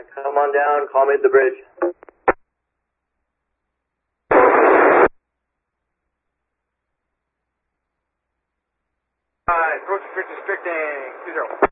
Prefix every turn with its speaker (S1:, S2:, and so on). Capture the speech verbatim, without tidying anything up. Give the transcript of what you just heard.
S1: come on down, call me at the bridge.
S2: Alright, approach restricting two zero.